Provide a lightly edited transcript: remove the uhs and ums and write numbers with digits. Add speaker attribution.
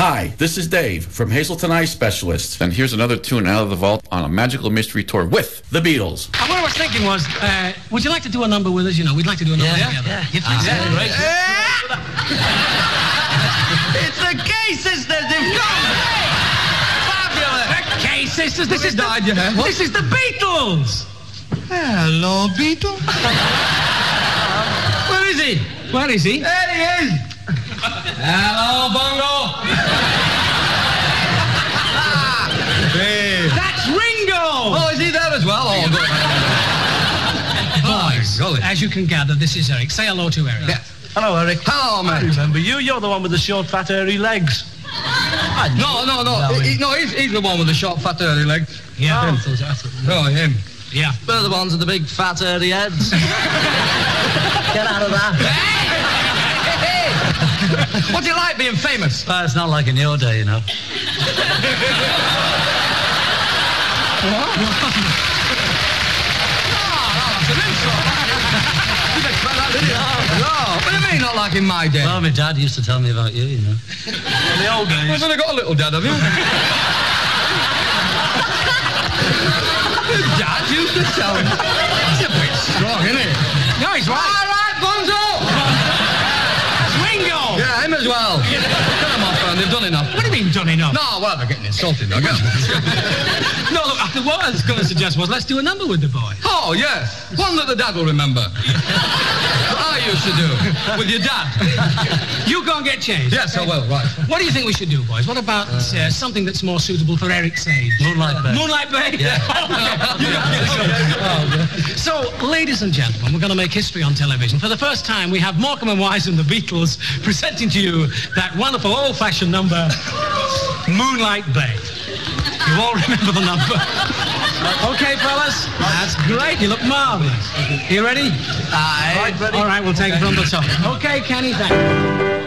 Speaker 1: Hi, this is Dave from Hazelton Eye Specialists. And here's another tune out of the vault on a magical mystery tour with the Beatles.
Speaker 2: What I was thinking was, would you like to do a number with us? You know, we'd like to do a number together.
Speaker 3: Yeah.
Speaker 2: You think so?
Speaker 3: Great. It's the Gay Sisters. They've come. Fabulous.
Speaker 2: The Gay Sisters. This is
Speaker 3: died, yeah.
Speaker 2: This is the Beatles.
Speaker 3: Hello, Beatles.
Speaker 2: Where is he? Where is he?
Speaker 3: There he is. Hello, Bongo. Hey.
Speaker 2: That's Ringo.
Speaker 3: Oh, is he there as well? Oh, good.
Speaker 2: Boys,
Speaker 3: golly.
Speaker 2: as you can gather, this is Eric. Say hello to Eric.
Speaker 3: Yeah. Hello, Eric. Hello, mate.
Speaker 4: I remember you. You're the one with the short, fat, hairy legs.
Speaker 3: No. He's the one with the short, fat, hairy legs.
Speaker 2: Yeah.
Speaker 3: Oh, him.
Speaker 2: Yeah.
Speaker 3: We're the ones with the big, fat, hairy heads. Get out of that. Hey! What's it like being famous?
Speaker 5: Well, it's not like in your day, you know.
Speaker 3: That's an insult. You didn't expect that, did you? No. What do you mean, not like in my day?
Speaker 5: Well, my dad used to tell me about you, you know.
Speaker 4: In the old days.
Speaker 3: You've only got a little dad, have you? Your dad used to tell me. It's a bit strong, isn't it?
Speaker 2: No, he's right.
Speaker 3: All right, Bonzo!
Speaker 2: It's Ringo.
Speaker 3: Yeah, him as well. Get them off, man. They've done enough.
Speaker 2: What do you mean done enough?
Speaker 3: No, well, they're getting insulted, though.
Speaker 2: No, look, what I was going to suggest was let's do a number with the boys.
Speaker 3: Oh, yes. One that the dad will remember. What I used to do with your dad.
Speaker 2: You go and get changed.
Speaker 3: Yes, I will, right.
Speaker 2: What do you think we should do, boys? What about something that's more suitable for Eric's age?
Speaker 5: Moonlight Bay.
Speaker 2: Moonlight Bay? Yeah. So, ladies and gentlemen, we're going to make history on television. For the first time, we have Morecambe and Wise and the Beatles presenting to you that wonderful old-fashioned number, Moonlight Bay. You all remember the number? Okay, fellas? That's great. You look marvelous. You ready?
Speaker 3: Aye.
Speaker 2: All right, we'll take it from the top. Okay, Kenny, thank you.